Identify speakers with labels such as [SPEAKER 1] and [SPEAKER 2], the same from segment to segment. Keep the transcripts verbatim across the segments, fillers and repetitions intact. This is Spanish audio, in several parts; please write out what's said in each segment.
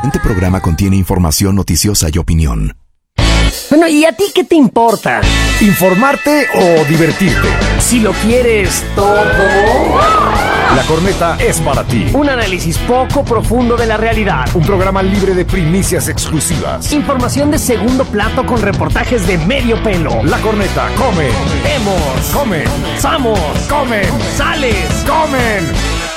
[SPEAKER 1] Este programa contiene información noticiosa y opinión.
[SPEAKER 2] Bueno, ¿y a ti qué te importa?
[SPEAKER 3] ¿Informarte o divertirte?
[SPEAKER 2] Si lo quieres todo.
[SPEAKER 3] La Corneta es para ti.
[SPEAKER 2] Un análisis poco profundo de la realidad.
[SPEAKER 3] Un programa libre de primicias exclusivas.
[SPEAKER 2] Información de segundo plato con reportajes de medio pelo.
[SPEAKER 3] La Corneta come.
[SPEAKER 2] Vemos.
[SPEAKER 3] Comen.
[SPEAKER 2] Somos.
[SPEAKER 3] Comen.
[SPEAKER 2] Sales.
[SPEAKER 3] Comen.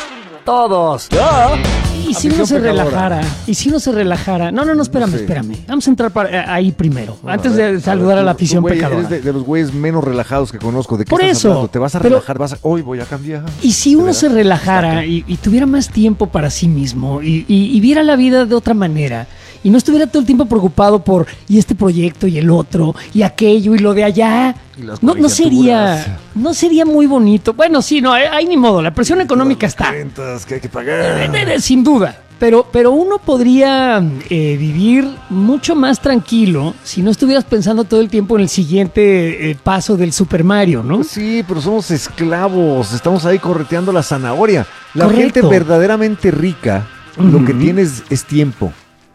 [SPEAKER 2] Todos.
[SPEAKER 3] ¿Ya?
[SPEAKER 2] ¿Y si uno se relajara? ¿Y si uno se relajara? No, no, no, espérame,
[SPEAKER 3] Sí.
[SPEAKER 2] espérame. Vamos a entrar para, ahí primero,
[SPEAKER 3] Bueno,
[SPEAKER 2] antes
[SPEAKER 3] a ver,
[SPEAKER 2] de saludar
[SPEAKER 3] a, ver,
[SPEAKER 2] a la
[SPEAKER 3] tú-
[SPEAKER 2] afición
[SPEAKER 3] tú, güey,
[SPEAKER 2] pecadora.
[SPEAKER 3] Eres de, de los güeyes menos relajados que conozco. ¿De qué
[SPEAKER 2] Por
[SPEAKER 3] estás
[SPEAKER 2] eso,
[SPEAKER 3] hablando? ¿Te vas a
[SPEAKER 2] pero-
[SPEAKER 3] relajar? Vas a, hoy voy a cambiar.
[SPEAKER 2] Y si
[SPEAKER 3] ¿De
[SPEAKER 2] uno
[SPEAKER 3] verdad?
[SPEAKER 2] se relajara y, y tuviera más tiempo para sí mismo y, y- y viera la vida de otra manera y no estuviera todo el tiempo preocupado por y este proyecto y el otro y aquello y lo de allá,
[SPEAKER 3] Y las
[SPEAKER 2] no, no sería
[SPEAKER 3] colegiaturas.
[SPEAKER 2] no sería muy bonito. Bueno, sí, no, hay ni modo, la presión económica
[SPEAKER 3] Las
[SPEAKER 2] está,
[SPEAKER 3] rentas que hay que
[SPEAKER 2] Eh,
[SPEAKER 3] pagar.
[SPEAKER 2] eh, eh, sin duda. Pero, pero uno podría eh, vivir mucho más tranquilo si no estuvieras pensando todo el tiempo en el siguiente eh, paso del Super Mario, ¿no?
[SPEAKER 3] Pues sí, pero somos esclavos. Estamos ahí correteando la zanahoria. La
[SPEAKER 2] Correcto.
[SPEAKER 3] gente verdaderamente rica, lo que
[SPEAKER 2] Ujú.
[SPEAKER 3] tiene es, es tiempo.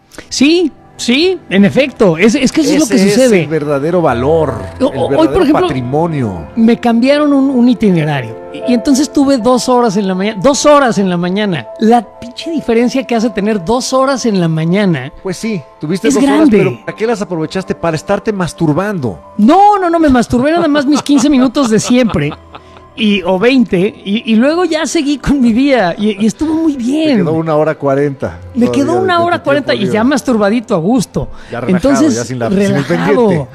[SPEAKER 2] Sí, sí, en efecto. Es, es que eso es lo que
[SPEAKER 3] Ese
[SPEAKER 2] sucede.
[SPEAKER 3] Es el verdadero valor,
[SPEAKER 2] O-
[SPEAKER 3] el
[SPEAKER 2] hoy, por
[SPEAKER 3] verdadero
[SPEAKER 2] ejemplo,
[SPEAKER 3] patrimonio.
[SPEAKER 2] Me cambiaron un, un itinerario y, y entonces tuve dos horas en la mañana. Dos horas en la mañana. La pinche diferencia que hace tener dos horas en la mañana.
[SPEAKER 3] Pues sí, tuviste
[SPEAKER 2] Es
[SPEAKER 3] dos horas,
[SPEAKER 2] grande.
[SPEAKER 3] pero ¿para qué las aprovechaste? Para estarte masturbando.
[SPEAKER 2] No, no, no, me masturbé nada más mis quince minutos de siempre. Y, o veinte, y, y luego ya seguí con mi día y, y estuvo muy
[SPEAKER 3] Te
[SPEAKER 2] bien.
[SPEAKER 3] quedó una hora cuarenta.
[SPEAKER 2] Me
[SPEAKER 3] todavía
[SPEAKER 2] quedó
[SPEAKER 3] de-
[SPEAKER 2] una
[SPEAKER 3] de
[SPEAKER 2] hora
[SPEAKER 3] tu
[SPEAKER 2] cuarenta
[SPEAKER 3] tiempo
[SPEAKER 2] y ya
[SPEAKER 3] libre.
[SPEAKER 2] masturbadito a gusto.
[SPEAKER 3] Ya relajado,
[SPEAKER 2] entonces,
[SPEAKER 3] ya sin la- sin el
[SPEAKER 2] relajado.
[SPEAKER 3] pendiente.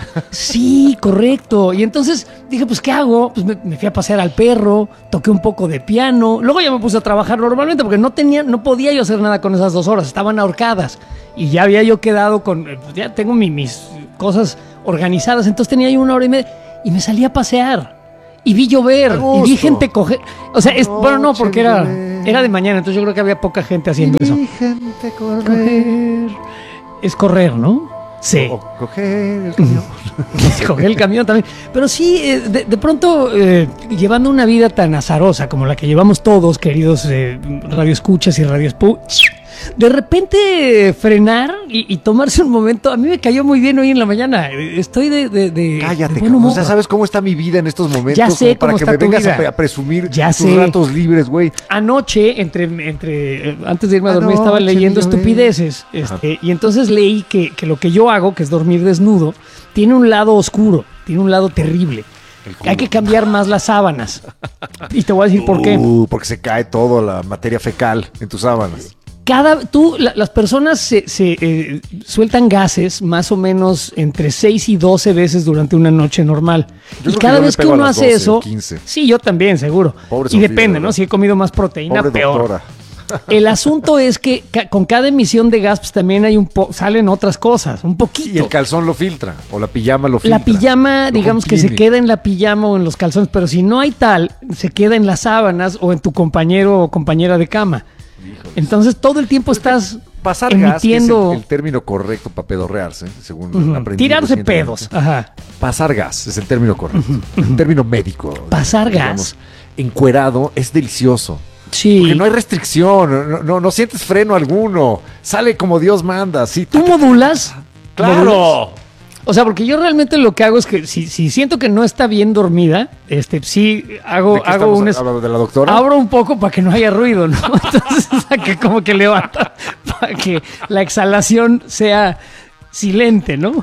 [SPEAKER 2] Sí, correcto. Y entonces dije, pues, ¿qué hago? Pues me, me fui a pasear al perro, toqué un poco de piano. Luego ya me puse a trabajar normalmente porque no tenía, no podía yo hacer nada con esas dos horas. Estaban ahorcadas. Y ya había yo quedado con, eh, pues, ya tengo mi- mis cosas organizadas. Entonces tenía yo una hora y media y me salí a pasear. Y vi llover,
[SPEAKER 3] A
[SPEAKER 2] y vi
[SPEAKER 3] gusto.
[SPEAKER 2] gente coger. O sea, es, bueno, no, porque era,
[SPEAKER 3] Noche de
[SPEAKER 2] era de mañana, entonces yo creo que había poca gente haciendo eso.
[SPEAKER 3] Y gente correr.
[SPEAKER 2] Correr. Es correr, ¿no? Sí.
[SPEAKER 3] O coger el camión.
[SPEAKER 2] Coger el camión también. Pero sí, eh, de, de pronto, eh, llevando una vida tan azarosa como la que llevamos todos, queridos eh, radioescuchas y radiospu, de repente eh, frenar y, y tomarse un momento. A mí me cayó muy bien hoy en la mañana. Eh, Estoy de, de, de,
[SPEAKER 3] Cállate,
[SPEAKER 2] de buen
[SPEAKER 3] cabrón.
[SPEAKER 2] humor.
[SPEAKER 3] O sea, ¿sabes cómo está mi vida en estos momentos?
[SPEAKER 2] Ya sé
[SPEAKER 3] Como para
[SPEAKER 2] cómo
[SPEAKER 3] que
[SPEAKER 2] está
[SPEAKER 3] me
[SPEAKER 2] tu
[SPEAKER 3] vengas a,
[SPEAKER 2] vida.
[SPEAKER 3] pre- a presumir
[SPEAKER 2] Ya
[SPEAKER 3] tus
[SPEAKER 2] sé.
[SPEAKER 3] ratos libres, güey.
[SPEAKER 2] Anoche, entre, entre eh, antes de irme a dormir,
[SPEAKER 3] Anoche
[SPEAKER 2] estaba leyendo
[SPEAKER 3] vi llover.
[SPEAKER 2] estupideces. Este, y entonces leí que, que lo que yo hago, que es dormir desnudo, tiene un lado oscuro, tiene un lado terrible. Hay que cambiar más las sábanas. Y te voy a decir por qué.
[SPEAKER 3] Uh, porque se cae todo la materia fecal en tus sábanas.
[SPEAKER 2] Cada, tú, la- las personas se, se, eh, sueltan gases más o menos entre seis y doce veces durante una noche normal.
[SPEAKER 3] Yo
[SPEAKER 2] Y
[SPEAKER 3] creo que
[SPEAKER 2] cada
[SPEAKER 3] yo le
[SPEAKER 2] vez que
[SPEAKER 3] pego a
[SPEAKER 2] uno
[SPEAKER 3] las
[SPEAKER 2] hace
[SPEAKER 3] doce,
[SPEAKER 2] eso,
[SPEAKER 3] quince.
[SPEAKER 2] sí, yo también, seguro.
[SPEAKER 3] Pobre
[SPEAKER 2] y
[SPEAKER 3] Sofía,
[SPEAKER 2] depende, ¿no?
[SPEAKER 3] ¿verdad?
[SPEAKER 2] Si he comido más proteína,
[SPEAKER 3] Pobre
[SPEAKER 2] peor.
[SPEAKER 3] doctora.
[SPEAKER 2] El asunto es que ca- con cada emisión de gas pues, también hay un po- salen otras cosas, un poquito.
[SPEAKER 3] Y el calzón lo filtra, o la pijama lo filtra.
[SPEAKER 2] La pijama,
[SPEAKER 3] Lo
[SPEAKER 2] digamos que se
[SPEAKER 3] comprime.
[SPEAKER 2] queda en la pijama o en los calzones, pero si no hay tal, se queda en las sábanas o en tu compañero o compañera de cama. Entonces todo el tiempo estás
[SPEAKER 3] Pasar gas, que es
[SPEAKER 2] emitiendo,
[SPEAKER 3] el, el término correcto para pedorrearse, según
[SPEAKER 2] ujú,
[SPEAKER 3] aprendí
[SPEAKER 2] tirarse
[SPEAKER 3] recientemente.
[SPEAKER 2] pedos. Ajá.
[SPEAKER 3] Pasar gas es el término correcto, el término médico.
[SPEAKER 2] Pasar
[SPEAKER 3] digamos.
[SPEAKER 2] gas.
[SPEAKER 3] Encuerado es delicioso.
[SPEAKER 2] Sí.
[SPEAKER 3] Porque no hay restricción, no, no, no sientes freno alguno. Sale como Dios manda. Sí,
[SPEAKER 2] ¿Tú modulas?
[SPEAKER 3] ¡Claro!
[SPEAKER 2] ¿Modulas? O sea, porque yo realmente lo que hago es que si, si siento que no está bien dormida, este, sí hago,
[SPEAKER 3] ¿De qué
[SPEAKER 2] hago
[SPEAKER 3] estamos
[SPEAKER 2] un... es-
[SPEAKER 3] hablando? ¿De la doctora?
[SPEAKER 2] Abro un poco para que no haya ruido, ¿no? Entonces, o sea, que como que levanta para que la exhalación sea silente, ¿no?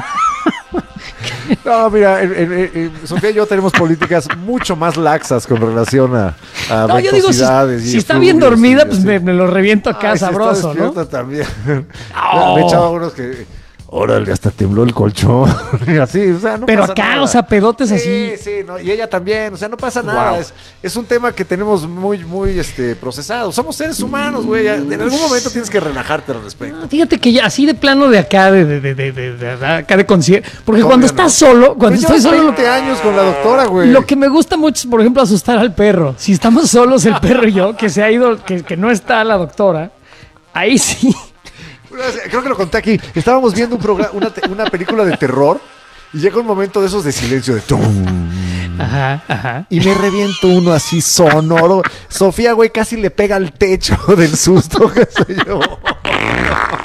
[SPEAKER 3] No, mira, en- en- en- en- Sofía y yo tenemos políticas mucho más laxas con relación a, a
[SPEAKER 2] No, yo digo, si,
[SPEAKER 3] ventosidades y
[SPEAKER 2] si está bien
[SPEAKER 3] efluvios
[SPEAKER 2] dormida,
[SPEAKER 3] y
[SPEAKER 2] pues
[SPEAKER 3] así.
[SPEAKER 2] me, me lo reviento acá
[SPEAKER 3] Ay, si está
[SPEAKER 2] sabroso, ¿no?
[SPEAKER 3] despierta también.
[SPEAKER 2] Oh.
[SPEAKER 3] Me echaba unos que... Órale, hasta tembló el colchón. Y así, o sea, no
[SPEAKER 2] Pero
[SPEAKER 3] pasa
[SPEAKER 2] acá,
[SPEAKER 3] nada.
[SPEAKER 2] o sea, pedotes
[SPEAKER 3] Sí,
[SPEAKER 2] así.
[SPEAKER 3] sí, no, y ella también, o sea, no pasa nada.
[SPEAKER 2] Wow.
[SPEAKER 3] Es, es un tema que tenemos muy, muy este, procesado. Somos seres humanos, güey. ya- En algún momento tienes que relajarte al respecto.
[SPEAKER 2] Fíjate que ya así de plano de acá, de, de, de, de, de- de acá de concierto. Porque
[SPEAKER 3] Todavía
[SPEAKER 2] cuando
[SPEAKER 3] no.
[SPEAKER 2] estás solo, cuando
[SPEAKER 3] Pues
[SPEAKER 2] estoy
[SPEAKER 3] llevas
[SPEAKER 2] solo, lo
[SPEAKER 3] veinte años con la doctora, güey.
[SPEAKER 2] Lo que me gusta mucho es, por ejemplo, asustar al perro. Si estamos solos, el perro y yo, que se ha ido, que, que no está la doctora, ahí sí.
[SPEAKER 3] Creo que lo conté aquí. Estábamos viendo un programa, una, te- una película de terror y llega un momento de esos de silencio de tum,
[SPEAKER 2] Ajá, ajá.
[SPEAKER 3] y me reviento uno así sonoro. Sofía, güey, casi le pega al techo del susto que se llevó.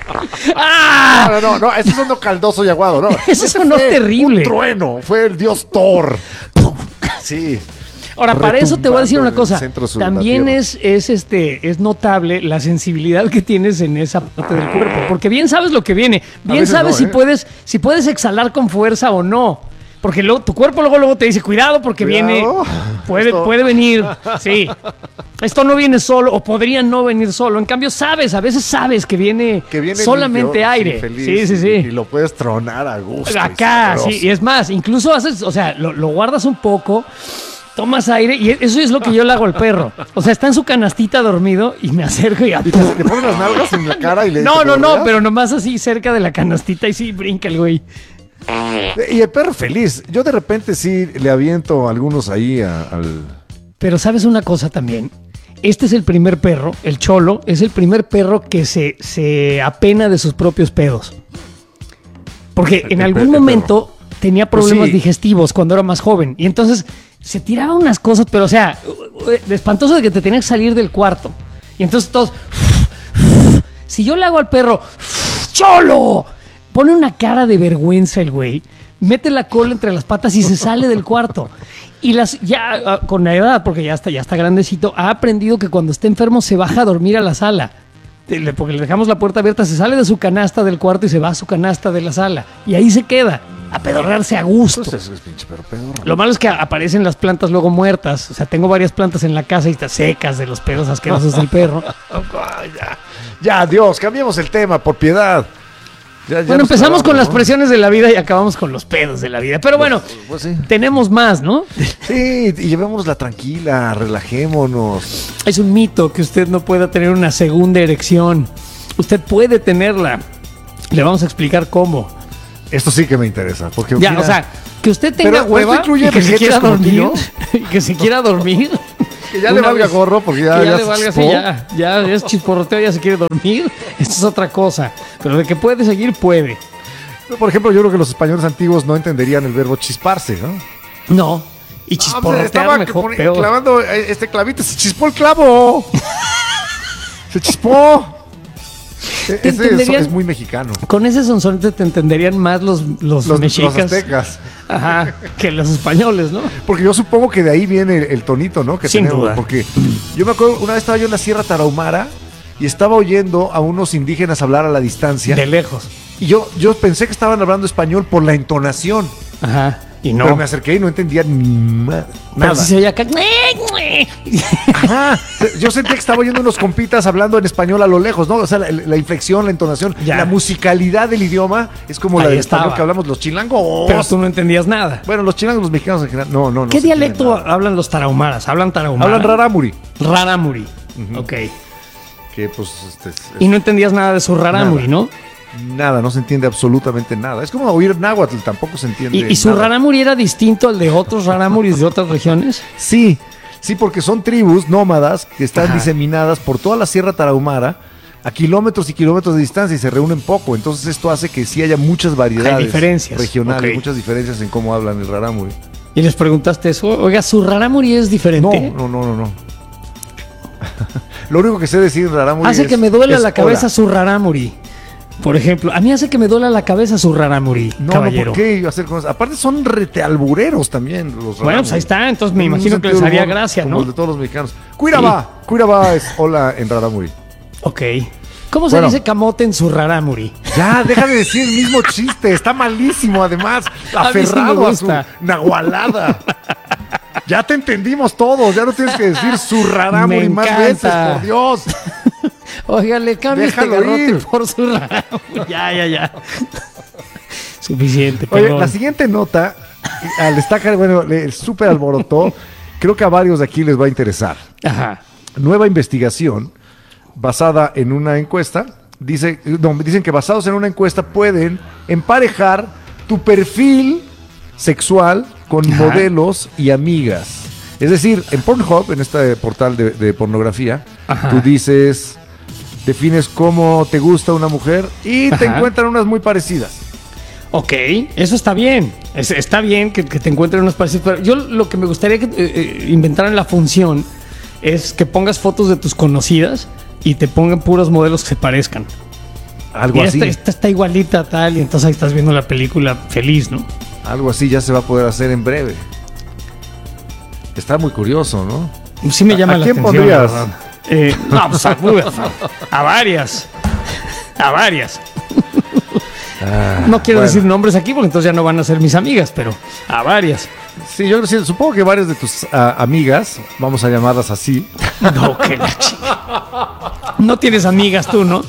[SPEAKER 2] ¡Ah!
[SPEAKER 3] No, no, no, no, ese sonó caldoso y aguado, ¿no?
[SPEAKER 2] Ese sonó
[SPEAKER 3] fue
[SPEAKER 2] terrible.
[SPEAKER 3] Un trueno, fue el dios Thor. Sí.
[SPEAKER 2] Ahora, para eso te voy a decir una
[SPEAKER 3] Retumbando
[SPEAKER 2] cosa.
[SPEAKER 3] en el centro sur de la
[SPEAKER 2] También
[SPEAKER 3] tierra.
[SPEAKER 2] es, es, este, es notable la sensibilidad que tienes en esa parte del cuerpo. Porque bien sabes lo que viene. Bien
[SPEAKER 3] veces
[SPEAKER 2] sabes
[SPEAKER 3] no,
[SPEAKER 2] si,
[SPEAKER 3] ¿eh?
[SPEAKER 2] puedes, si puedes exhalar con fuerza o no. Porque luego, tu cuerpo luego, luego te dice, cuidado porque
[SPEAKER 3] Cuidado.
[SPEAKER 2] viene, puede,
[SPEAKER 3] Esto-
[SPEAKER 2] puede venir. Sí. Esto no viene solo o podría no venir solo. En cambio, sabes, a veces sabes que viene,
[SPEAKER 3] Que viene
[SPEAKER 2] solamente
[SPEAKER 3] limpio,
[SPEAKER 2] aire.
[SPEAKER 3] sí, feliz,
[SPEAKER 2] sí, sí, sí.
[SPEAKER 3] Y, y lo puedes tronar a gusto. y
[SPEAKER 2] Acá,
[SPEAKER 3] sabroso.
[SPEAKER 2] sí, y es más, incluso haces, o sea, lo, lo guardas un poco, tomas aire y eso es lo que yo le hago al perro. O sea, está en su canastita dormido y me acerco y...
[SPEAKER 3] Y te, te pones las nalgas en la cara y le
[SPEAKER 2] No,
[SPEAKER 3] ¿te
[SPEAKER 2] no, no,
[SPEAKER 3] dormirás?
[SPEAKER 2] pero nomás así cerca de la canastita y sí brinca el güey.
[SPEAKER 3] Y el perro feliz. Yo de repente sí le aviento algunos ahí a- al...
[SPEAKER 2] Pero ¿sabes una cosa también? Este es el primer perro, el Cholo, es el primer perro que se, se apena de sus propios pedos. Porque en
[SPEAKER 3] El
[SPEAKER 2] algún
[SPEAKER 3] pe- el
[SPEAKER 2] momento tenía
[SPEAKER 3] Pues
[SPEAKER 2] problemas
[SPEAKER 3] sí.
[SPEAKER 2] digestivos cuando era más joven. Y entonces se tiraba unas cosas, pero o sea, de espantoso de que te tenías que salir del cuarto. Y entonces todos... Si yo le hago al perro, ¡Cholo! Pone una cara de vergüenza el güey, mete la cola entre las patas y se sale del cuarto. Y las ya ah, con la edad, porque ya está, ya está grandecito, ha aprendido que cuando está enfermo se baja a dormir a la sala. Le- Porque le dejamos la puerta abierta, se sale de su canasta del cuarto y se va a su canasta de la sala. Y ahí se queda, a pedorrearse a gusto.
[SPEAKER 3] Pues eso es pinche perro pedorro.
[SPEAKER 2] Lo malo es que aparecen las plantas luego muertas. O sea, tengo varias plantas en la casa y están secas de los pedos asquerosos del perro.
[SPEAKER 3] Ay, ya, ya, Dios, cambiemos el tema, por piedad. Ya- ya
[SPEAKER 2] Bueno,
[SPEAKER 3] nos
[SPEAKER 2] empezamos con
[SPEAKER 3] clavamos,
[SPEAKER 2] las
[SPEAKER 3] ¿no?
[SPEAKER 2] presiones de la vida y acabamos con los pedos de la vida. Pero bueno,
[SPEAKER 3] Pues sí.
[SPEAKER 2] tenemos más, ¿no?
[SPEAKER 3] Sí, y llevémosla tranquila, relajémonos.
[SPEAKER 2] Es un mito que usted no pueda tener una segunda erección. Usted puede tenerla. Le vamos a explicar cómo.
[SPEAKER 3] Esto sí que me interesa, porque
[SPEAKER 2] Ya,
[SPEAKER 3] mira,
[SPEAKER 2] o sea, que usted tenga
[SPEAKER 3] Pero, ¿esto
[SPEAKER 2] hueva
[SPEAKER 3] incluye
[SPEAKER 2] y que se
[SPEAKER 3] vejetes
[SPEAKER 2] quiera
[SPEAKER 3] como
[SPEAKER 2] dormir.
[SPEAKER 3] yo?
[SPEAKER 2] Y que se quiera dormir.
[SPEAKER 3] que ya le
[SPEAKER 2] Una
[SPEAKER 3] valga
[SPEAKER 2] vez-
[SPEAKER 3] gorro, porque ya,
[SPEAKER 2] que ya,
[SPEAKER 3] ya
[SPEAKER 2] le
[SPEAKER 3] se
[SPEAKER 2] valga así,
[SPEAKER 3] chispó.
[SPEAKER 2] ya, ya es chisporroteo, ya se quiere dormir. Esto es otra cosa. Pero de que puede seguir, puede.
[SPEAKER 3] Por ejemplo, yo creo que los españoles antiguos no entenderían el verbo chisparse, ¿no?
[SPEAKER 2] No. Y
[SPEAKER 3] Ah, pues,
[SPEAKER 2] chisporrotear
[SPEAKER 3] estaba
[SPEAKER 2] mejor,
[SPEAKER 3] poni-
[SPEAKER 2] peor.
[SPEAKER 3] clavando eh, este clavito, se chispó el clavo. se chispó. E- Ese es,
[SPEAKER 2] entenderían?
[SPEAKER 3] es muy mexicano.
[SPEAKER 2] Con ese sonsonete te entenderían más los, los,
[SPEAKER 3] Los, los
[SPEAKER 2] mexicas.
[SPEAKER 3] aztecas.
[SPEAKER 2] Ajá, que los españoles, ¿no?
[SPEAKER 3] Porque yo supongo que de ahí viene el, el tonito, ¿no? Que
[SPEAKER 2] Sin
[SPEAKER 3] tenemos.
[SPEAKER 2] duda.
[SPEAKER 3] Porque yo me acuerdo, una vez estaba yo en la Sierra Tarahumara y estaba oyendo a unos indígenas hablar a la distancia.
[SPEAKER 2] De lejos.
[SPEAKER 3] Y yo, yo pensé que estaban hablando español por la entonación.
[SPEAKER 2] Ajá. Y no.
[SPEAKER 3] Pero me acerqué y no entendía ni ma-
[SPEAKER 2] Pero
[SPEAKER 3] nada.
[SPEAKER 2] sí se oía acá.
[SPEAKER 3] Ajá. Yo sentía que estaba oyendo unos compitas hablando en español a lo lejos, ¿no? O sea, la, la inflexión, la entonación,
[SPEAKER 2] Ya.
[SPEAKER 3] la musicalidad del idioma es como la
[SPEAKER 2] Ahí
[SPEAKER 3] del
[SPEAKER 2] estaba.
[SPEAKER 3] español que hablamos los chilangos.
[SPEAKER 2] Pero tú no entendías nada.
[SPEAKER 3] Bueno, los chilangos, los mexicanos en general. No, no, no.
[SPEAKER 2] ¿Qué
[SPEAKER 3] se entiende
[SPEAKER 2] dialecto
[SPEAKER 3] nada.
[SPEAKER 2] hablan los tarahumaras? ¿Hablan tarahumara?
[SPEAKER 3] Hablan rarámuri.
[SPEAKER 2] Rarámuri. Ok.
[SPEAKER 3] Que pues este, es-
[SPEAKER 2] Y no entendías nada de su rarámuri,
[SPEAKER 3] Nada.
[SPEAKER 2] ¿no?
[SPEAKER 3] nada, no se entiende absolutamente nada. Es como oír náhuatl, tampoco se entiende.
[SPEAKER 2] ¿Y, y su
[SPEAKER 3] nada.
[SPEAKER 2] rarámuri era distinto al de otros rarámuris de otras regiones?
[SPEAKER 3] Sí, sí, porque son tribus nómadas que están
[SPEAKER 2] Ajá.
[SPEAKER 3] diseminadas por toda la Sierra Tarahumara a kilómetros y kilómetros de distancia y se reúnen poco. Entonces esto hace que sí haya muchas variedades
[SPEAKER 2] Hay diferencias.
[SPEAKER 3] regionales,
[SPEAKER 2] Ok.
[SPEAKER 3] muchas diferencias en cómo hablan el rarámuri.
[SPEAKER 2] Y les preguntaste eso. Oiga, ¿su rarámuri es
[SPEAKER 3] No,
[SPEAKER 2] diferente?
[SPEAKER 3] no, no, no, no. Lo único que sé decir en rarámuri
[SPEAKER 2] Hace
[SPEAKER 3] es-
[SPEAKER 2] que me duela
[SPEAKER 3] es
[SPEAKER 2] la cabeza
[SPEAKER 3] hola.
[SPEAKER 2] su rarámuri. Por ejemplo, a mí hace que me duela la cabeza su rarámuri,
[SPEAKER 3] No,
[SPEAKER 2] caballero.
[SPEAKER 3] no, ¿por qué iba a hacer cosas? Aparte son retealbureros también los
[SPEAKER 2] Bueno,
[SPEAKER 3] rarámuri.
[SPEAKER 2] pues ahí está. Entonces me
[SPEAKER 3] En un
[SPEAKER 2] imagino que les
[SPEAKER 3] sentido
[SPEAKER 2] haría
[SPEAKER 3] humor
[SPEAKER 2] gracia,
[SPEAKER 3] como
[SPEAKER 2] ¿no?
[SPEAKER 3] el de todos los mexicanos. Cuiraba, Cuiraba es hola en rarámuri.
[SPEAKER 2] Ok. ¿Cómo se
[SPEAKER 3] Bueno.
[SPEAKER 2] dice camote en su rarámuri?
[SPEAKER 3] Ya, deja de decir el mismo chiste, está malísimo además,
[SPEAKER 2] A mí sí me
[SPEAKER 3] aferrado a su
[SPEAKER 2] gusta.
[SPEAKER 3] nahualada. Ya te entendimos todos, ya no tienes que decir su rarámuri
[SPEAKER 2] Me
[SPEAKER 3] más
[SPEAKER 2] encanta.
[SPEAKER 3] veces, por Dios.
[SPEAKER 2] Oiga, le cambio este
[SPEAKER 3] Déjalo
[SPEAKER 2] garrote
[SPEAKER 3] ir.
[SPEAKER 2] por su rarámuri. Ya, ya, ya. Suficiente,
[SPEAKER 3] Oye,
[SPEAKER 2] perdón.
[SPEAKER 3] la siguiente nota, al estar, bueno, le súper alborotó, creo que a varios de aquí les va a interesar.
[SPEAKER 2] Ajá.
[SPEAKER 3] Nueva investigación basada en una encuesta, dice, no, dicen que basados en una encuesta pueden emparejar tu perfil sexual con
[SPEAKER 2] Ajá.
[SPEAKER 3] modelos y amigas. Es decir, en Pornhub, en este portal de, de pornografía,
[SPEAKER 2] Ajá.
[SPEAKER 3] tú dices, defines cómo te gusta una mujer y te
[SPEAKER 2] Ajá.
[SPEAKER 3] encuentran unas muy parecidas.
[SPEAKER 2] Ok, eso está bien. Es- está bien que, que te encuentren unos parecidos. Pero yo lo que me gustaría que eh, eh, inventaran la función es que pongas fotos de tus conocidas y te pongan puros modelos que se parezcan.
[SPEAKER 3] Algo
[SPEAKER 2] Mira,
[SPEAKER 3] así.
[SPEAKER 2] Esta, esta está igualita tal, y entonces ahí estás viendo la película feliz, ¿no?
[SPEAKER 3] Algo así ya se va a poder hacer en breve. Está muy curioso, ¿no?
[SPEAKER 2] Sí me llama
[SPEAKER 3] ¿A
[SPEAKER 2] la
[SPEAKER 3] quién
[SPEAKER 2] atención.
[SPEAKER 3] pondrías?
[SPEAKER 2] la verdad. Eh, no, pues a, a varias. A varias.
[SPEAKER 3] Ah,
[SPEAKER 2] No quiero
[SPEAKER 3] bueno.
[SPEAKER 2] decir nombres aquí porque entonces ya no van a ser mis amigas, pero a varias.
[SPEAKER 3] Sí, yo sí, supongo que varias de tus ah, amigas, vamos a llamarlas así.
[SPEAKER 2] No, que la chica. No tienes amigas tú, ¿no?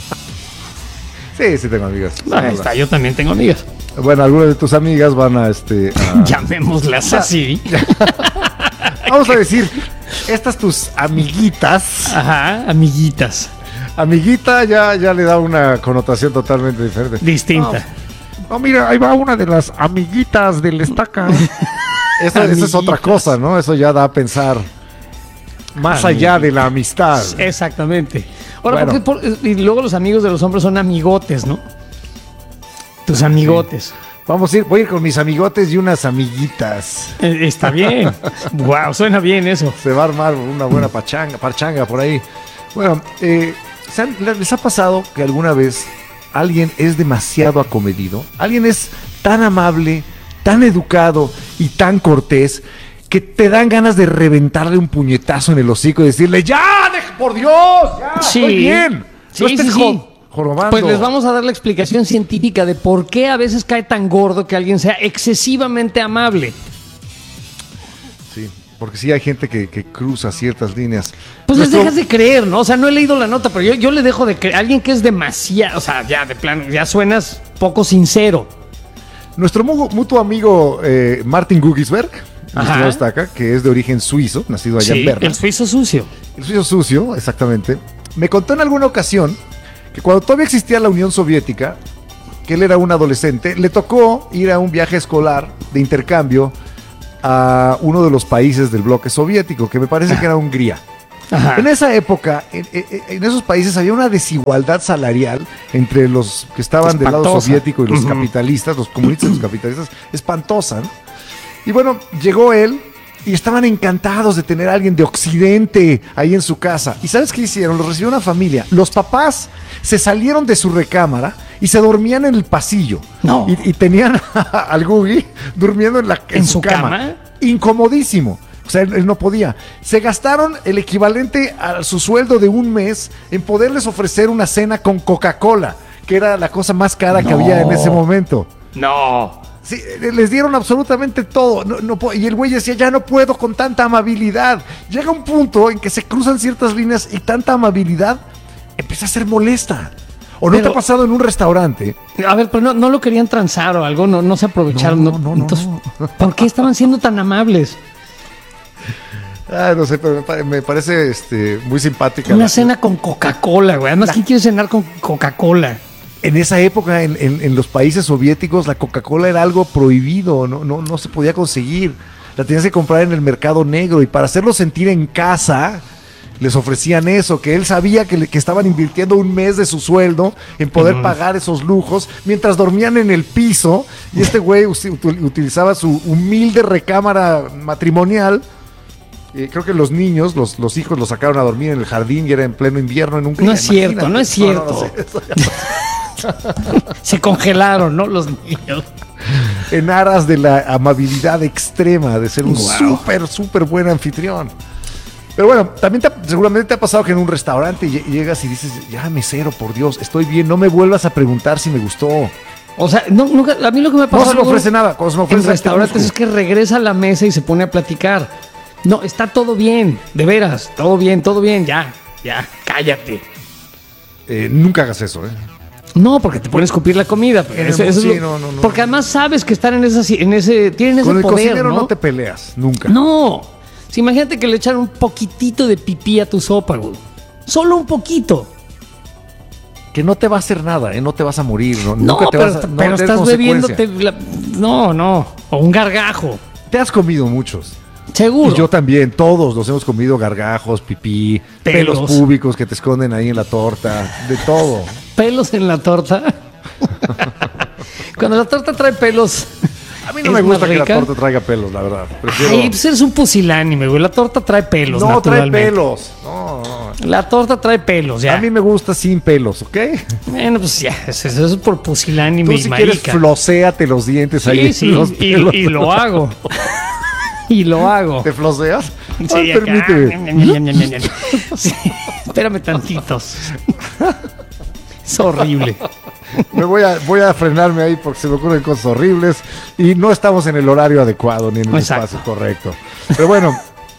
[SPEAKER 3] Sí, sí tengo amigas.
[SPEAKER 2] No, ahí está, yo también tengo amigas.
[SPEAKER 3] Bueno, algunas de tus amigas van a este. a-
[SPEAKER 2] Llamémoslas así.
[SPEAKER 3] Vamos a decir, estas tus amiguitas.
[SPEAKER 2] Ajá, amiguitas.
[SPEAKER 3] Amiguita ya, ya le da una connotación totalmente diferente.
[SPEAKER 2] Distinta.
[SPEAKER 3] No, mira, ahí va una de las amiguitas del estaca. Eso, eso es otra
[SPEAKER 2] Amiguitas.
[SPEAKER 3] cosa, ¿no? Eso ya da a pensar más allá de la amistad.
[SPEAKER 2] Exactamente. Ahora,
[SPEAKER 3] Bueno.
[SPEAKER 2] ¿por qué por- y luego los amigos de los hombres son amigotes, ¿no? Tus amigotes.
[SPEAKER 3] Vamos a ir, voy a ir con mis amigotes y unas amiguitas.
[SPEAKER 2] Eh, está bien. Wow, suena bien eso.
[SPEAKER 3] Se va a armar una buena pachanga, parchanga por ahí. Bueno, eh, ¿se han- ¿les ha pasado que alguna vez alguien es demasiado acomedido? Alguien es tan amable, tan educado y tan cortés que te dan ganas de reventarle un puñetazo en el hocico y decirle, ¡ya, deja- por Dios! ¡Ya,
[SPEAKER 2] Sí.
[SPEAKER 3] estoy bien!
[SPEAKER 2] Sí,
[SPEAKER 3] no estés
[SPEAKER 2] sí, sí.
[SPEAKER 3] jo- jorobando.
[SPEAKER 2] Pues les vamos a dar la explicación científica de por qué a veces cae tan gordo que alguien sea excesivamente amable.
[SPEAKER 3] Sí, porque sí hay gente que, que cruza ciertas líneas.
[SPEAKER 2] Pues les
[SPEAKER 3] Nuestro-
[SPEAKER 2] dejas de creer, ¿no? O sea, no he leído la nota, pero yo, yo le dejo de creer. Alguien que es demasiado, o sea, ya de plano, ya suenas poco sincero.
[SPEAKER 3] Nuestro mu- mutuo amigo eh, Martin Gugisberg,
[SPEAKER 2] Ajá.
[SPEAKER 3] nuestro destaca, que es de origen suizo, nacido allá en
[SPEAKER 2] Sí,
[SPEAKER 3] Berna.
[SPEAKER 2] el suizo sucio.
[SPEAKER 3] El suizo sucio, exactamente. Me contó en alguna ocasión que cuando todavía existía la Unión Soviética, que él era un adolescente, le tocó ir a un viaje escolar de intercambio a uno de los países del bloque soviético, que me parece que era Hungría.
[SPEAKER 2] Ajá.
[SPEAKER 3] En esa época, en, en- en esos países había una desigualdad salarial entre los que estaban del lado
[SPEAKER 2] Espantosa.
[SPEAKER 3] soviético y los
[SPEAKER 2] Ujú.
[SPEAKER 3] capitalistas, los comunistas y los capitalistas, espantosa, ¿no? Y bueno, llegó él y estaban encantados de tener a alguien de Occidente ahí en su casa. ¿Y sabes qué hicieron? Los recibió una familia. Los papás se salieron de su recámara y se dormían en el pasillo.
[SPEAKER 2] No.
[SPEAKER 3] Y, y tenían al Gugi durmiendo en, la, en,
[SPEAKER 2] ¿En
[SPEAKER 3] su,
[SPEAKER 2] su
[SPEAKER 3] cama.
[SPEAKER 2] cama?
[SPEAKER 3] Incomodísimo. O sea, él, él no podía. Se gastaron el equivalente a su sueldo de un mes en poderles ofrecer una cena con Coca-Cola, que era la cosa más cara que
[SPEAKER 2] No.
[SPEAKER 3] había en ese momento.
[SPEAKER 2] No.
[SPEAKER 3] Sí, les dieron absolutamente todo. No, no po- y el güey decía, ya no puedo con tanta amabilidad. Llega un punto en que se cruzan ciertas líneas y tanta amabilidad empieza a ser molesta. ¿O no
[SPEAKER 2] Pero-
[SPEAKER 3] te ha pasado en un restaurante?
[SPEAKER 2] A ver, pero no, no lo querían transar o algo, no, no se aprovecharon.
[SPEAKER 3] No,
[SPEAKER 2] No,
[SPEAKER 3] no, no,
[SPEAKER 2] Entonces,
[SPEAKER 3] no.
[SPEAKER 2] ¿por qué estaban siendo tan amables?
[SPEAKER 3] Ah, no sé, pero me, pare- me parece este, muy simpática.
[SPEAKER 2] Una
[SPEAKER 3] la-
[SPEAKER 2] cena con Coca-Cola, güey. Además, ¿quién quiere cenar con Coca-Cola?
[SPEAKER 3] En esa época, en, en- en los países soviéticos, la Coca-Cola era algo prohibido, no, no, no se podía conseguir. La tenías que comprar en el mercado negro y para hacerlo sentir en casa, les ofrecían eso, que él sabía que, le- que estaban invirtiendo un mes de su sueldo en poder
[SPEAKER 2] Ujú.
[SPEAKER 3] pagar esos lujos, mientras dormían en el piso y este güey us- util- utilizaba su humilde recámara matrimonial. Eh, creo que los niños, los, los hijos los sacaron a dormir en el jardín y era en pleno invierno en un
[SPEAKER 2] No es cierto, no es cierto. Se congelaron, ¿no? Los niños.
[SPEAKER 3] En aras de la amabilidad extrema, de ser un
[SPEAKER 2] Wow.
[SPEAKER 3] súper, súper buen anfitrión. Pero bueno, también te ha- seguramente te ha pasado que en un restaurante lle- llegas y dices, ya mesero, por Dios, estoy bien, no me vuelvas a preguntar si me gustó.
[SPEAKER 2] O sea, no, nunca- a mí lo que me
[SPEAKER 3] No
[SPEAKER 2] pasa
[SPEAKER 3] se me
[SPEAKER 2] luego
[SPEAKER 3] ofrece nada. Cuando se me
[SPEAKER 2] en
[SPEAKER 3] ofrece,
[SPEAKER 2] restaurantes es que regresa a la mesa y se pone a platicar. No, está todo bien, de veras, todo bien, todo bien, ya, ya, cállate.
[SPEAKER 3] Eh, nunca hagas eso, ¿eh?
[SPEAKER 2] No, porque te pones a escupir la comida. porque
[SPEAKER 3] Eh,
[SPEAKER 2] eso- eso es
[SPEAKER 3] sí,
[SPEAKER 2] lo-
[SPEAKER 3] no, no, no.
[SPEAKER 2] Porque además sabes que están en, esa, en ese, tienen ese
[SPEAKER 3] Con el
[SPEAKER 2] poder,
[SPEAKER 3] cocinero
[SPEAKER 2] ¿no?
[SPEAKER 3] no te peleas, nunca.
[SPEAKER 2] No. Sí, imagínate que le echaron un poquitito de pipí a tu sopa, güey. Solo un poquito.
[SPEAKER 3] Que no te va a hacer nada, ¿eh? No te vas a morir. No,
[SPEAKER 2] No,
[SPEAKER 3] nunca te
[SPEAKER 2] pero,
[SPEAKER 3] vas a, no
[SPEAKER 2] pero
[SPEAKER 3] des
[SPEAKER 2] estás
[SPEAKER 3] consecuencia.
[SPEAKER 2] bebiéndote. la- No, no. O un gargajo.
[SPEAKER 3] Te has comido muchos.
[SPEAKER 2] Seguro.
[SPEAKER 3] Y yo también, todos nos hemos comido gargajos, pipí, pelos,
[SPEAKER 2] Pelos.
[SPEAKER 3] púbicos que te esconden ahí en la torta, de todo.
[SPEAKER 2] Pelos en la torta. Cuando la torta trae pelos.
[SPEAKER 3] A mí no
[SPEAKER 2] es
[SPEAKER 3] me gusta
[SPEAKER 2] más
[SPEAKER 3] que la
[SPEAKER 2] rica.
[SPEAKER 3] torta traiga pelos, la verdad. Prefiero-
[SPEAKER 2] Ay, pues eres un pusilánime, güey. La torta trae pelos,
[SPEAKER 3] no trae
[SPEAKER 2] naturalmente.
[SPEAKER 3] pelos. No, no.
[SPEAKER 2] La torta trae pelos, ya.
[SPEAKER 3] A mí me gusta sin pelos, ¿ok?
[SPEAKER 2] Bueno, pues ya, eso, eso es por pusilánime
[SPEAKER 3] Tú
[SPEAKER 2] y
[SPEAKER 3] si
[SPEAKER 2] marica.
[SPEAKER 3] quieres, flocéate los dientes ahí.
[SPEAKER 2] Sí, sí,
[SPEAKER 3] los
[SPEAKER 2] y,
[SPEAKER 3] pelos.
[SPEAKER 2] y lo hago. Y lo hago.
[SPEAKER 3] ¿Te floceas?
[SPEAKER 2] Sí,
[SPEAKER 3] Ay,
[SPEAKER 2] acá.
[SPEAKER 3] permíteme.
[SPEAKER 2] Sí, espérame tantitos. Es horrible.
[SPEAKER 3] Me voy a, voy a frenarme ahí porque se me ocurren cosas horribles y no estamos en el horario adecuado ni en el
[SPEAKER 2] Exacto.
[SPEAKER 3] espacio correcto. Pero bueno,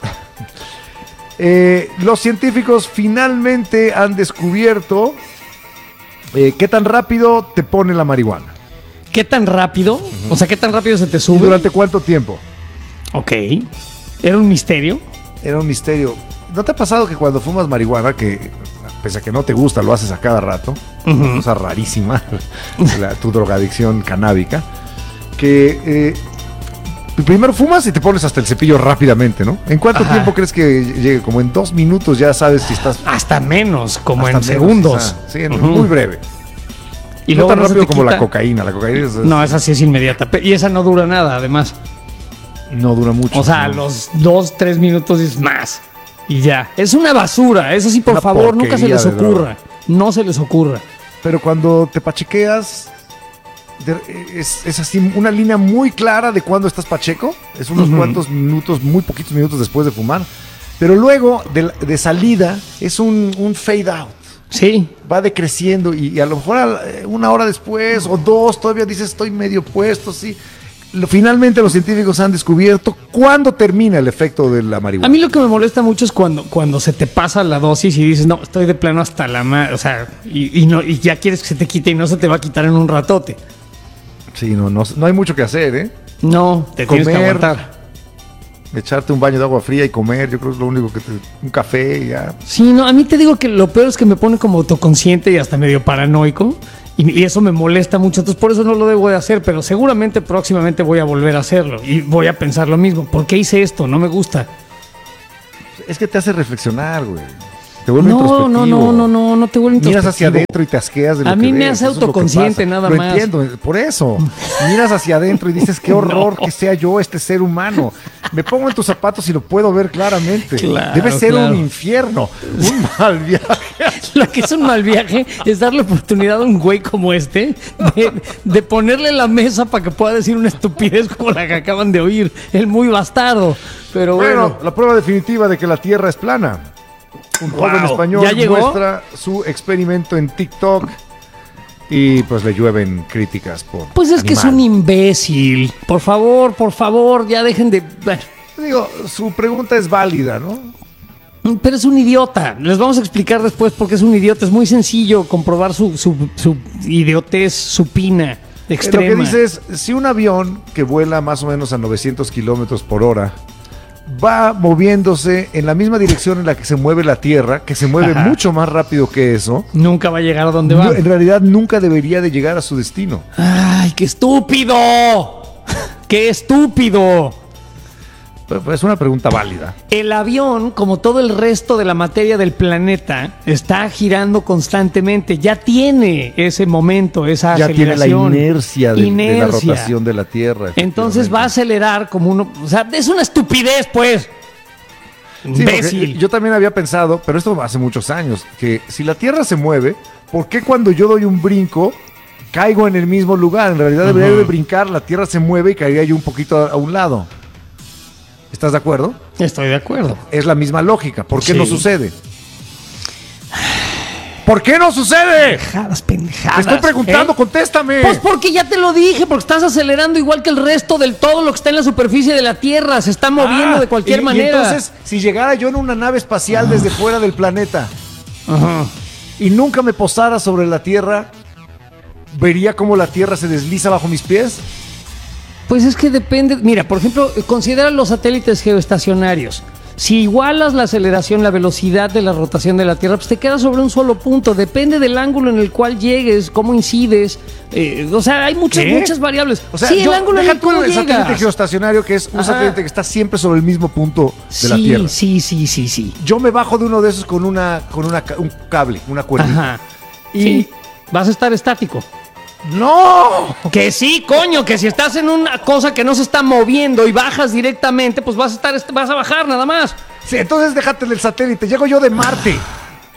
[SPEAKER 3] eh, los científicos finalmente han descubierto eh, qué tan rápido te pone la marihuana.
[SPEAKER 2] ¿Qué tan rápido? O sea, ¿qué tan rápido se te
[SPEAKER 3] ¿Y
[SPEAKER 2] sube?
[SPEAKER 3] durante cuánto tiempo?
[SPEAKER 2] Ok. ¿Era un misterio?
[SPEAKER 3] Era un misterio. ¿No te ha pasado que cuando fumas marihuana, que pese a que no te gusta, lo haces a cada rato?
[SPEAKER 2] Uh-huh.
[SPEAKER 3] Una cosa rarísima, la, tu drogadicción canábica, que eh, primero fumas y te pones hasta el cepillo rápidamente, ¿no? ¿En cuánto
[SPEAKER 2] Ajá.
[SPEAKER 3] tiempo crees que llegue? Como en dos minutos ya sabes si estás...
[SPEAKER 2] Hasta menos, como
[SPEAKER 3] hasta
[SPEAKER 2] en
[SPEAKER 3] menos,
[SPEAKER 2] segundos.
[SPEAKER 3] quizá. Sí, en-
[SPEAKER 2] Ujú.
[SPEAKER 3] muy breve.
[SPEAKER 2] Y
[SPEAKER 3] no
[SPEAKER 2] luego
[SPEAKER 3] tan
[SPEAKER 2] no se
[SPEAKER 3] rápido
[SPEAKER 2] te
[SPEAKER 3] como la
[SPEAKER 2] quita.
[SPEAKER 3] cocaína. La cocaína es-
[SPEAKER 2] No, esa sí es inmediata. Pe- Y esa no dura nada, además.
[SPEAKER 3] no dura mucho.
[SPEAKER 2] O sea, a
[SPEAKER 3] ¿no?
[SPEAKER 2] los dos, tres minutos es más. Y ya. Es una basura. Eso sí, por
[SPEAKER 3] Una
[SPEAKER 2] favor, nunca se
[SPEAKER 3] porquería
[SPEAKER 2] les
[SPEAKER 3] de
[SPEAKER 2] ocurra.
[SPEAKER 3] droga.
[SPEAKER 2] No se les ocurra.
[SPEAKER 3] Pero cuando te pachequeas, de- es, es así una línea muy clara de cuando estás pacheco. Es unos
[SPEAKER 2] Ujú.
[SPEAKER 3] cuantos minutos, muy poquitos minutos después de fumar. Pero luego, de, la- de salida, es un, un fade out.
[SPEAKER 2] Sí.
[SPEAKER 3] Va decreciendo y, y a lo mejor a- eh, una hora después o dos todavía dices estoy medio puesto, sí. Lo- finalmente los científicos han descubierto cuándo termina el efecto de la marihuana.
[SPEAKER 2] A mí lo que me molesta mucho es cuando, cuando se te pasa la dosis y dices, no, estoy de plano hasta la madre. O sea, y, y no, y ya quieres que se te quite y no se te va a quitar en un ratote.
[SPEAKER 3] Sí, no, no, no hay mucho que hacer, ¿eh?
[SPEAKER 2] No, te tienes que
[SPEAKER 3] Comer.
[SPEAKER 2] aguantar.
[SPEAKER 3] Echarte un baño de agua fría y comer, yo creo que es lo único que te... Un café y ya.
[SPEAKER 2] Sí, no, a mí te digo que lo peor es que me pone como autoconsciente y hasta medio paranoico. Y, y eso me molesta mucho. Entonces, por eso no lo debo de hacer. Pero seguramente próximamente voy a volver a hacerlo. Y voy a pensar lo mismo. ¿Por qué hice esto? No me gusta.
[SPEAKER 3] Es que te hace reflexionar, güey. Te vuelve
[SPEAKER 2] No,
[SPEAKER 3] introspectivo.
[SPEAKER 2] no, no, no, no, no te vuelve
[SPEAKER 3] Miras hacia
[SPEAKER 2] introspectivo.
[SPEAKER 3] adentro y te asqueas de lo
[SPEAKER 2] A
[SPEAKER 3] que
[SPEAKER 2] mí me
[SPEAKER 3] ves,
[SPEAKER 2] hace
[SPEAKER 3] eso es lo que
[SPEAKER 2] autoconsciente,
[SPEAKER 3] pasa.
[SPEAKER 2] nada
[SPEAKER 3] lo
[SPEAKER 2] más.
[SPEAKER 3] entiendo, por eso. Miras hacia adentro y dices, qué horror que sea yo este ser humano. Me pongo en tus zapatos y lo puedo ver claramente.
[SPEAKER 2] Claro,
[SPEAKER 3] Debe ser
[SPEAKER 2] claro.
[SPEAKER 3] un infierno, un mal viaje.
[SPEAKER 2] Lo que es un mal viaje es darle oportunidad a un güey como este de, de ponerle la mesa para que pueda decir una estupidez como la que acaban de oír. El muy bastardo. Pero bueno.
[SPEAKER 3] Bueno, la prueba definitiva de que la Tierra es plana. Un joven
[SPEAKER 2] Wow.
[SPEAKER 3] español
[SPEAKER 2] ¿Ya llegó?
[SPEAKER 3] muestra su experimento en TikTok y pues le llueven críticas por
[SPEAKER 2] Pues es que es
[SPEAKER 3] animal.
[SPEAKER 2] un imbécil. Por favor, por favor, ya dejen de... Bueno,
[SPEAKER 3] Digo, su pregunta es válida, ¿no?
[SPEAKER 2] pero es un idiota. Les vamos a explicar después por qué es un idiota. Es muy sencillo comprobar su, su, su idiotez supina, extrema.
[SPEAKER 3] Lo que dice es, si un avión que vuela más o menos a novecientos kilómetros por hora va moviéndose en la misma dirección en la que se mueve la Tierra, que se mueve
[SPEAKER 2] Ajá.
[SPEAKER 3] mucho más rápido que eso,
[SPEAKER 2] Nunca va a llegar a donde va.
[SPEAKER 3] no- en realidad nunca debería de llegar a su destino.
[SPEAKER 2] ¡Ay, qué estúpido! ¡Qué estúpido!
[SPEAKER 3] Pero, pues, es una pregunta válida.
[SPEAKER 2] El avión, como todo el resto de la materia del planeta, está girando constantemente. Ya tiene ese momento, esa
[SPEAKER 3] Ya tiene la
[SPEAKER 2] aceleración.
[SPEAKER 3] inercia de, de la
[SPEAKER 2] Inercia.
[SPEAKER 3] rotación de la Tierra.
[SPEAKER 2] Entonces va a
[SPEAKER 3] efectivamente.
[SPEAKER 2] acelerar como uno... O sea, es una estupidez, pues.
[SPEAKER 3] Sí, porque
[SPEAKER 2] Imbécil.
[SPEAKER 3] yo también había pensado, pero esto hace muchos años, que si la Tierra se mueve, ¿por qué cuando yo doy un brinco caigo en el mismo lugar? En realidad debería
[SPEAKER 2] Ajá.
[SPEAKER 3] de brincar, la Tierra se mueve y caería yo un poquito a, a un lado. ¿Estás de acuerdo?
[SPEAKER 2] Estoy de acuerdo.
[SPEAKER 3] Es la misma lógica. ¿Por qué
[SPEAKER 2] Sí.
[SPEAKER 3] no sucede? ¿Por qué no sucede?
[SPEAKER 2] Pendejadas,
[SPEAKER 3] Te
[SPEAKER 2] pendejadas.
[SPEAKER 3] estoy preguntando,
[SPEAKER 2] ¿eh?
[SPEAKER 3] contéstame.
[SPEAKER 2] Pues porque ya te lo dije, porque estás acelerando igual que el resto del todo lo que está en la superficie de la Tierra. Se está moviendo
[SPEAKER 3] Ah,
[SPEAKER 2] de cualquier
[SPEAKER 3] y-
[SPEAKER 2] manera.
[SPEAKER 3] Y entonces, si llegara yo en una nave espacial desde fuera del planeta
[SPEAKER 2] Ajá.
[SPEAKER 3] y nunca me posara sobre la Tierra, ¿vería cómo la Tierra se desliza bajo mis pies?
[SPEAKER 2] Pues es que depende. Mira, por ejemplo, considera los satélites geoestacionarios. Si igualas la aceleración, la velocidad de la rotación de la Tierra, pues te quedas sobre un solo punto. Depende del ángulo en el cual llegues, cómo incides. eh, o sea, hay muchas,
[SPEAKER 3] ¿Qué?
[SPEAKER 2] muchas variables.
[SPEAKER 3] O sea,
[SPEAKER 2] sí,
[SPEAKER 3] yo-
[SPEAKER 2] el ángulo en
[SPEAKER 3] deja
[SPEAKER 2] el
[SPEAKER 3] tú
[SPEAKER 2] cual
[SPEAKER 3] el satélite
[SPEAKER 2] llegas.
[SPEAKER 3] geoestacionario, que es un
[SPEAKER 2] Ajá.
[SPEAKER 3] satélite que está siempre sobre el mismo punto de la
[SPEAKER 2] Sí,
[SPEAKER 3] Tierra.
[SPEAKER 2] sí, sí, sí, sí.
[SPEAKER 3] Yo me bajo de uno de esos con una, con una, ca- un cable, una cuerdita.
[SPEAKER 2] Ajá.
[SPEAKER 3] Y
[SPEAKER 2] Sí, vas a estar estático.
[SPEAKER 3] ¡no!
[SPEAKER 2] Que sí, coño, que si estás en una cosa que no se está moviendo y bajas directamente, pues vas a estar, vas a bajar nada más.
[SPEAKER 3] Sí, entonces déjate del satélite. Llego yo de Marte.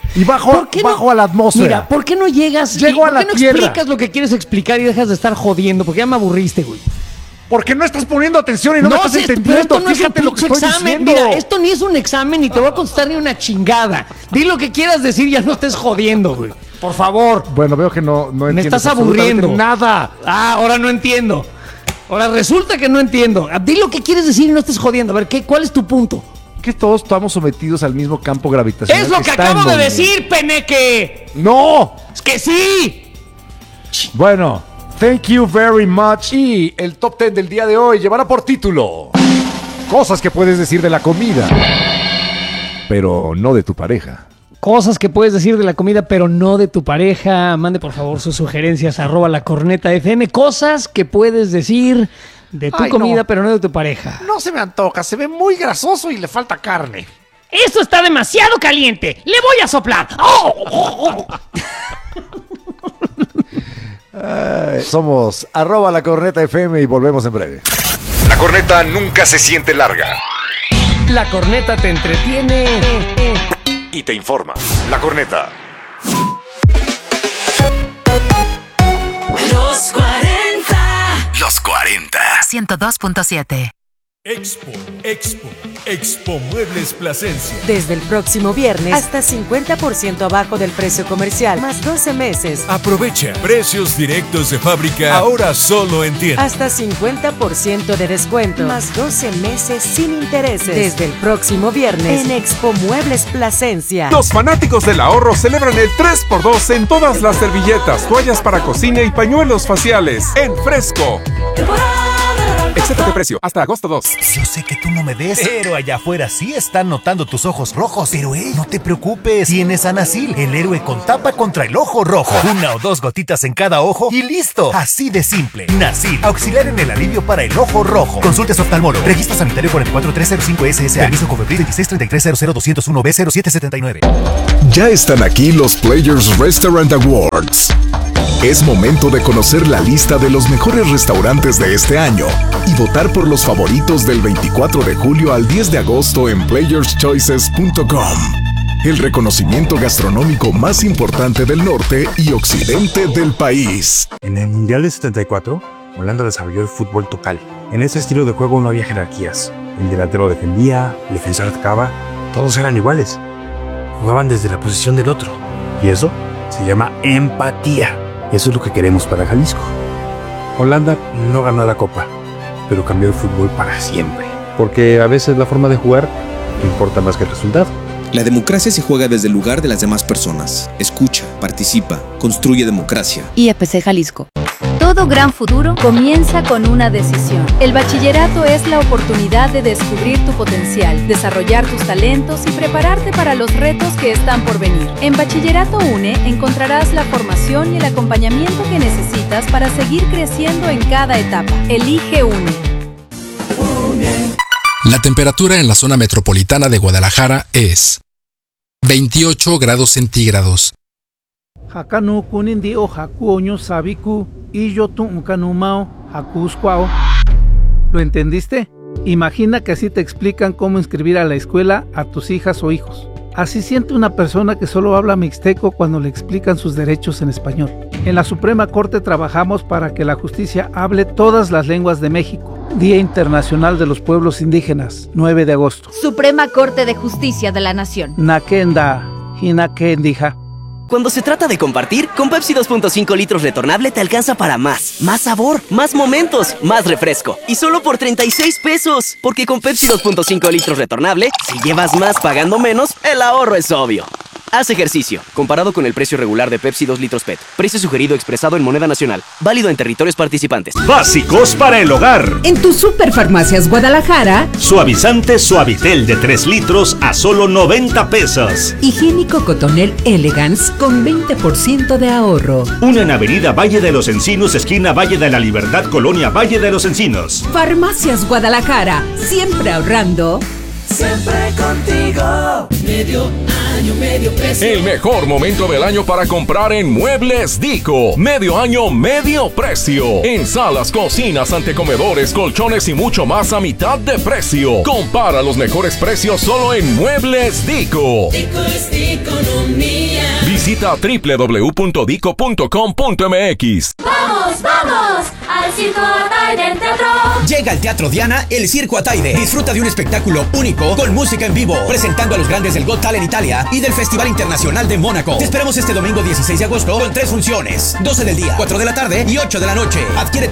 [SPEAKER 3] y bajo, bajo
[SPEAKER 2] no,
[SPEAKER 3] a la atmósfera.
[SPEAKER 2] Mira, ¿por qué no llegas
[SPEAKER 3] Llego
[SPEAKER 2] y,
[SPEAKER 3] a
[SPEAKER 2] ¿por
[SPEAKER 3] la
[SPEAKER 2] qué no
[SPEAKER 3] tierra?
[SPEAKER 2] explicas lo que quieres explicar y dejas de estar jodiendo? Porque ya me aburriste, güey.
[SPEAKER 3] Porque no estás poniendo atención y no, no me estás
[SPEAKER 2] sí,
[SPEAKER 3] entendiendo.
[SPEAKER 2] Esto no
[SPEAKER 3] Fíjate
[SPEAKER 2] es
[SPEAKER 3] lo que estoy
[SPEAKER 2] examen.
[SPEAKER 3] diciendo.
[SPEAKER 2] Mira, esto ni es un examen ni te voy a contestar ni una chingada. Di lo que quieras decir, ya no estés jodiendo, güey. Por favor.
[SPEAKER 3] Bueno, veo que no, no entiendes.
[SPEAKER 2] Me estás aburriendo.
[SPEAKER 3] Nada.
[SPEAKER 2] Ah, ahora no entiendo. Ahora resulta que no entiendo. Di lo que quieres decir y no estés jodiendo. A ver, ¿qué, ¿cuál es tu punto?
[SPEAKER 3] Que todos estamos sometidos al mismo campo gravitacional.
[SPEAKER 2] Es lo que acabo de decir, peneque.
[SPEAKER 3] ¡No!
[SPEAKER 2] Es que sí.
[SPEAKER 3] Bueno, thank you very much. Y el top ten del día de hoy llevará por título cosas que puedes decir de la comida, pero no de tu pareja.
[SPEAKER 2] Cosas que puedes decir de la comida, pero no de tu pareja. Mande por favor sus sugerencias, arroba la corneta F M. Cosas que puedes decir de tu
[SPEAKER 3] Ay,
[SPEAKER 2] comida,
[SPEAKER 3] no.
[SPEAKER 2] pero no de tu pareja.
[SPEAKER 3] No se me antoja, se ve muy grasoso y le falta carne.
[SPEAKER 2] ¡Esto está demasiado caliente! ¡Le voy a soplar! ¡Oh!
[SPEAKER 3] Ay, somos arroba la corneta F M y volvemos en breve.
[SPEAKER 1] La corneta nunca se siente larga.
[SPEAKER 2] La corneta te entretiene
[SPEAKER 1] Y te informa. La corneta.
[SPEAKER 4] Los cuarenta.
[SPEAKER 1] Los cuarenta.
[SPEAKER 5] ciento dos punto siete.
[SPEAKER 6] Expo, Expo, Expo Muebles Plasencia.
[SPEAKER 7] Desde el próximo viernes hasta cincuenta por ciento abajo del precio comercial, más doce meses.
[SPEAKER 6] Aprovecha precios directos de fábrica, ahora solo en tienda.
[SPEAKER 7] Hasta cincuenta por ciento de descuento, más doce meses sin intereses. Desde el próximo viernes en Expo Muebles Plasencia.
[SPEAKER 8] Los fanáticos del ahorro celebran el tres por dos en todas las servilletas, toallas para cocina y pañuelos faciales. En Fresco. Excepto de precio, hasta agosto dos.
[SPEAKER 9] Yo sé que tú no me ves, pero allá afuera sí están notando tus ojos rojos. Pero hey, no te preocupes, tienes Anasil, el héroe con tapa contra el ojo rojo. Una o dos gotitas en cada ojo y listo. Así de simple. Nasil, auxiliar en el alivio para el ojo rojo. Consulte a su oftalmólogo. Registro sanitario cuatro cuatro tres cero cinco S S A. Permiso Coferril veintiséis treinta y tres cero cero dos cero uno B cero siete siete nueve.
[SPEAKER 1] Ya están aquí los Players Restaurant Awards. Es momento de conocer la lista de los mejores restaurantes de este año y votar por los favoritos del veinticuatro de julio al diez de agosto en players choices punto com. El reconocimiento gastronómico más importante del norte y occidente del país.
[SPEAKER 10] En el Mundial de setenta y cuatro, Holanda desarrolló el fútbol total. En ese estilo de juego no había jerarquías. El delantero defendía, el defensor atacaba, todos eran iguales. Jugaban desde la posición del otro. Y eso se llama empatía. Eso es lo que queremos para Jalisco. Holanda no ganó la Copa, pero cambió el fútbol para siempre. Porque a veces la forma de jugar importa más que el resultado.
[SPEAKER 11] La democracia se juega desde el lugar de las demás personas. Escucha, participa, construye democracia.
[SPEAKER 12] I E P C Jalisco. Todo gran futuro comienza con una decisión. El bachillerato es la oportunidad de descubrir tu potencial, desarrollar tus talentos y prepararte para los retos que están por venir. En Bachillerato UNE encontrarás la formación y el acompañamiento que necesitas para seguir creciendo en cada etapa. Elige UNE.
[SPEAKER 13] La temperatura en la zona metropolitana de Guadalajara es veintiocho grados centígrados.
[SPEAKER 14] Hakanu kunindi o hakuoño sabiku y yo tu unkanumao hakusquao. ¿Lo entendiste? Imagina que así te explican cómo inscribir a la escuela a tus hijas o hijos. Así siente una persona que solo habla mixteco cuando le explican sus derechos en español. En la Suprema Corte trabajamos para que la justicia hable todas las lenguas de México. Día Internacional de los Pueblos Indígenas, nueve de agosto.
[SPEAKER 12] Suprema Corte de Justicia de la Nación.
[SPEAKER 14] Nakenda, hinakendija.
[SPEAKER 15] Cuando se trata de compartir, con Pepsi dos punto cinco litros retornable te alcanza para más. Más sabor, más momentos, más refresco. Y solo por treinta y seis pesos. Porque con Pepsi dos punto cinco litros retornable, si llevas más pagando menos, el ahorro es obvio. Haz ejercicio. Comparado con el precio regular de Pepsi dos litros P E T. Precio sugerido expresado en moneda nacional. Válido en territorios participantes.
[SPEAKER 16] Básicos para el hogar.
[SPEAKER 17] En tu Superfarmacias Guadalajara.
[SPEAKER 16] Suavizante Suavitel de tres litros a solo noventa pesos.
[SPEAKER 17] Higiénico Cotonel Elegance con veinte por ciento de ahorro.
[SPEAKER 16] Una en Avenida Valle de los Encinos, esquina Valle de la Libertad, Colonia Valle de los Encinos.
[SPEAKER 17] Farmacias Guadalajara. Siempre ahorrando.
[SPEAKER 4] Siempre contigo. Medio año. año, medio precio.
[SPEAKER 18] El mejor momento del año para comprar en Muebles Dico. Medio año, medio precio. En salas, cocinas, antecomedores, colchones y mucho más a mitad de precio. Compara los mejores precios solo en Muebles Dico.
[SPEAKER 4] Dico es economía.
[SPEAKER 18] Visita doble u doble u doble u punto dico punto com punto m x.
[SPEAKER 4] ¡Vamos, vamos! ¡Al Circo Ataide en Teatro!
[SPEAKER 19] Llega al Teatro Diana el Circo Ataide. Disfruta de un espectáculo único con música en vivo, presentando a los grandes del Got Talent Italia y del Festival Internacional de Mónaco. Te esperamos este domingo dieciséis de agosto con tres funciones: doce del día, cuatro de la tarde y ocho de la noche. Adquiere